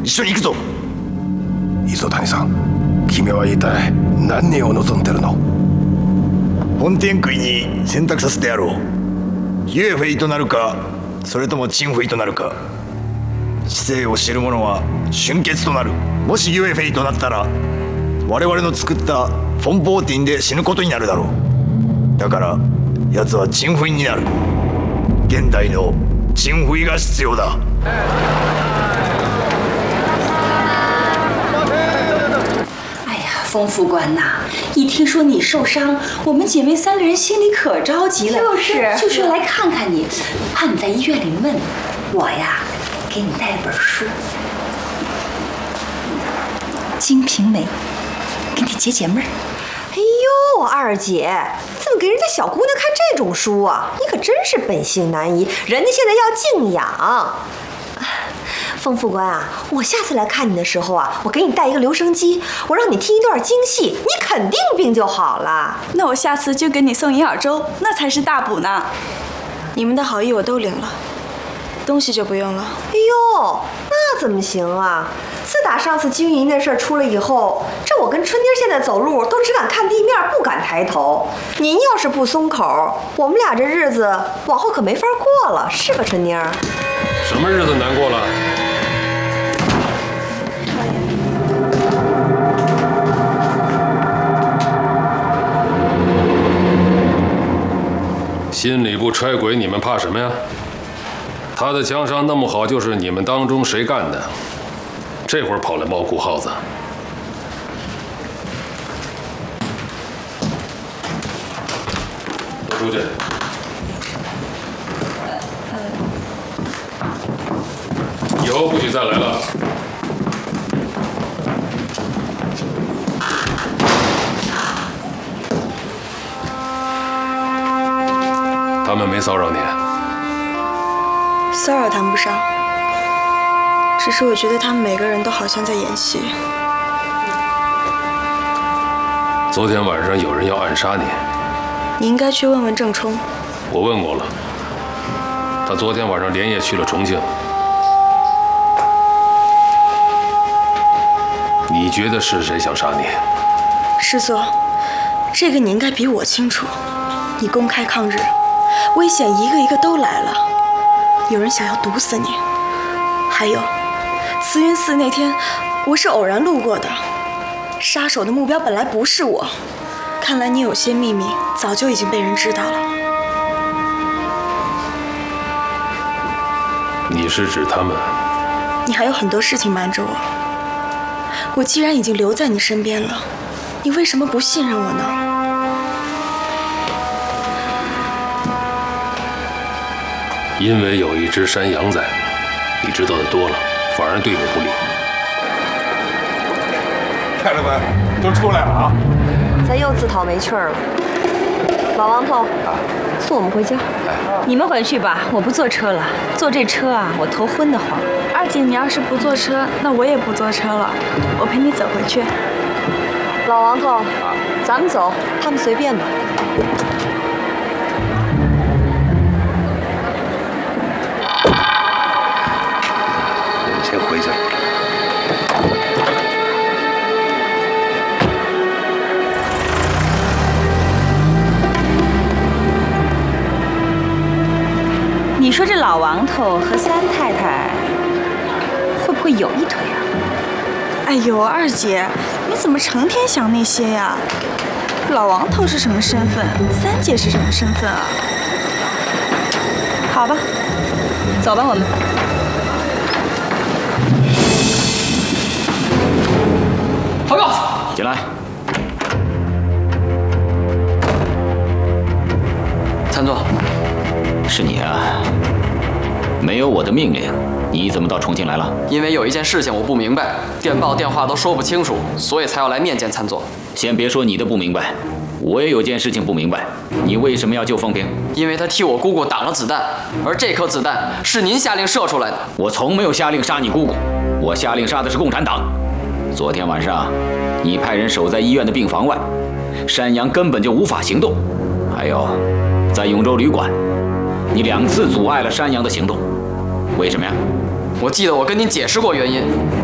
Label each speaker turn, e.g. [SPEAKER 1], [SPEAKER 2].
[SPEAKER 1] 一緒に行くぞ。
[SPEAKER 2] 磯谷さん、君は一体何を望んでるの？
[SPEAKER 1] 本天杭に選択させてやろう。ユエフェイとなるか、それともチンフェイとなるか。知性を知る者は瞬結となる。もしユエフェイとなったら我々の作ったフォンポーティンで死ぬことになるだろう。だから奴はチンフイになる。現代のチンフイが必要だ。
[SPEAKER 3] 哎呀，冯副官呐，一听说你受伤，我们姐妹3个人心里可着急了，就是来看看你，怕你在医院里闷。我呀，给你带了本书，《金瓶梅》，给你解解闷儿。
[SPEAKER 4] 哎呦，二姐，怎么给人家小姑娘看这种书啊？你可真是本性难移，人家现在要静养。冯副官啊，我下次来看你的时候啊，我给你带一个留声机，我让你听一段京戏，你肯定病就好了。
[SPEAKER 5] 那我下次就给你送银耳粥，那才是大补呢。你们的好意我都领了，东西就不用了。
[SPEAKER 4] 哎呦，那怎么行啊？自打上次经营那事儿出了以后，这我跟春妮现在走路都只敢看地面，不敢抬头。您要是不松口，我们俩这日子往后可没法过了，是吧，春妮？
[SPEAKER 6] 什么日子难过了？心里不揣鬼，你们怕什么呀？他的枪伤那么好，就是你们当中谁干的？这会儿跑来猫哭耗子。我出去。以后不许再来了。他们没骚扰你？
[SPEAKER 5] 骚扰谈不上，只是我觉得他们每个人都好像在演戏。
[SPEAKER 6] 昨天晚上有人要暗杀你，
[SPEAKER 5] 你应该去问问郑冲。
[SPEAKER 6] 我问过了，他昨天晚上连夜去了重庆。你觉得是谁想杀你？
[SPEAKER 5] 师座，这个你应该比我清楚。你公开抗日，危险一个一个都来了，有人想要毒死你。还有，慈云寺那天我是偶然路过的，杀手的目标本来不是我，看来你有些秘密早就已经被人知道了。
[SPEAKER 6] 你是指他们？
[SPEAKER 5] 你还有很多事情瞒着我。我既然已经留在你身边了，你为什么不信任我呢？
[SPEAKER 6] 因为有一只山羊在，你知道的多了，反而对我不利。
[SPEAKER 2] 太太们都出来了啊！
[SPEAKER 4] 咱又自讨没趣儿了。老王头，送我们回家。
[SPEAKER 3] 你们回去吧，我不坐车了，坐这车啊，我头昏得慌。
[SPEAKER 5] 二姐，你要是不坐车，那我也不坐车了，我陪你走回去。
[SPEAKER 4] 老王头，咱们走，他们随便吧。
[SPEAKER 2] 先回去。
[SPEAKER 3] 你说这老王头和三太太会不会有一腿啊？
[SPEAKER 5] 哎呦，二姐，你怎么成天想那些呀？老王头是什么身份？三姐是什么身份啊？
[SPEAKER 3] 好吧，走吧，我们。
[SPEAKER 7] 报告，
[SPEAKER 8] 进来。
[SPEAKER 7] 参座，
[SPEAKER 8] 是你啊？没有我的命令，你怎么到重庆来了？
[SPEAKER 7] 因为有一件事情我不明白，电报电话都说不清楚，所以才要来面见参座。
[SPEAKER 8] 先别说你的不明白，我也有件事情不明白，你为什么要救凤萍？
[SPEAKER 7] 因为他替我姑姑挡了子弹，而这颗子弹是您下令射出来的。
[SPEAKER 8] 我从没有下令杀你姑姑，我下令杀的是共产党。昨天晚上，你派人守在医院的病房外，山羊根本就无法行动。还有，在永州旅馆，你2次阻碍了山羊的行动，为什么呀？
[SPEAKER 7] 我记得我跟您解释过原因，